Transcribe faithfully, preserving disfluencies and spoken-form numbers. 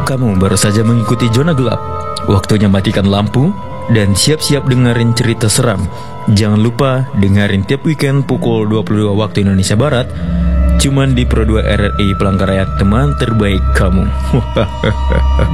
Kamu baru saja mengikuti zona gelap. Waktunya matikan lampu dan siap-siap dengerin cerita seram. Jangan lupa dengerin tiap weekend pukul dua puluh dua waktu Indonesia Barat, cuman di Pro dua R R I Palangkaraya, teman terbaik kamu.